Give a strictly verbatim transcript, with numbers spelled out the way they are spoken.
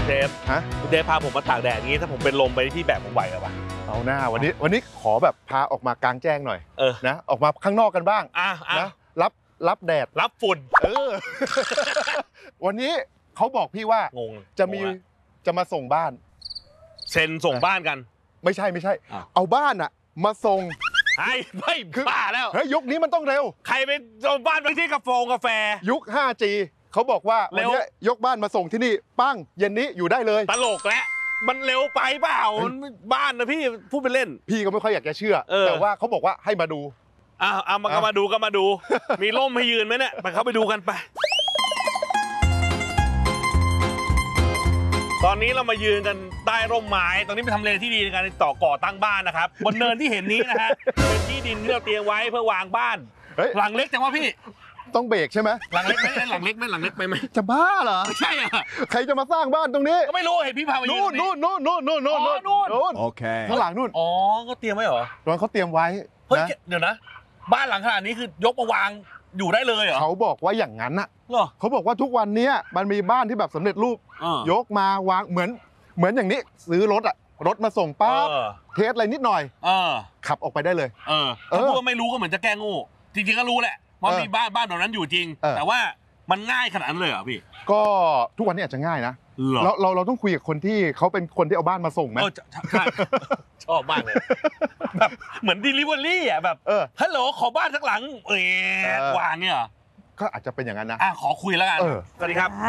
เดฟฮะคุณเดฟพาผมมาตากแดดอย่างนี้ถ้าผมเป็นลมไปที่แบบผมไหวหรือเปล่าเอาหน้าวันนี้วันนี้ขอแบบพาออกมากลางแจ้งหน่อยเออนะออกมาข้างนอกกันบ้างนะรับรับแดดรับฝุ่นเออ วันนี้เขาบอกพี่ว่างงจะมีจะมาส่งบ้านเซ็นส่งบ้านกันไม่ใช่ไม่ใช่เอาบ้านอะมาส่งไอ้ไม่บ้าแล้วเฮ้ยยุคนี้มันต้องเร็วใครไปส่งบ้านไปที่กาแฟกาแฟยุค ห้าจี เขาบอกว่าวันนี้ยกบ้านมาส่งที่นี่ปั้งเย็นนี้อยู่ได้เลยตลกแล้วมันเร็วไปเปล่าบ้านนะพี่พูดไปเล่นพี่ก็ไม่ค่อยอยากจะเชื่อแต่ว่าเขาบอกว่าให้มาดูอ้าวเอามาก็มาดูก็มาดูมีร่มให้ยืนไหมเนี่ยไปเข้าไปดูกันไปตอนนี้เรามายืนกันใต้ร่มไม้ตรงนี้เป็นทำเลที่ดีในการต่อก่อตั้งบ้านนะครับบนเนินที่เห็นนี้นะฮะเป็นที่ดินที่เราเตรียมไว้เพื่อวางบ้านหลังเล็กจังวะพี่ต้องเบรกใช่ไหมหลังเล็กไหมหลังเล็กไหมหลังเล็กไปไหมจะบ้าเหรอใช่อ่ะใครจะมาสร้างบ้านตรงนี้ก็ไม่รู้เห็นพี่พาไปนู่นนู่นนู่นนู่นนู่นนู่นนู่นโอเคข้างหลังนู่นอ๋อก็เตรียมไว้เหรอตอนเขาเตรียมไว้เฮ้ยเดี๋ยวนะบ้านหลังขนาดนี้คือยกมาวางอยู่ได้เลยเหรอเขาบอกว่าอย่างนั้นน่ะเหรอเขาบอกว่าทุกวันนี้มันมีบ้านที่แบบสำเร็จรูปยกมาวางเหมือนเหมือนอย่างนี้ซื้อรถอะรถมาส่งปั๊บเทสอะไรนิดหน่อยขับออกไปได้เลยเออถ้าพูดว่าไม่รู้ก็เหมือนจะแก้งูจริงๆก็รู้แหละว่ามีบ้านบ้านแบบนั้นอยู่จริงแต่ว่ามันง่ายขนาดนั้นเลยเหรอพี่ก็ทุกวันนี้อาจจะง่ายนะเราเราเราต้องคุยกับคนที่เขาเป็นคนที่เอาบ้านมาส่งไหมใช่ชอบมากเลยแบบเหมือน delivery อ่ะแบบฮัลโหลขอบ้านสักหลังเออวางเนี่ยก็อาจจะเป็นอย่างนั้นนะอ่ะขอคุยแล้วกันสวัสดีครับ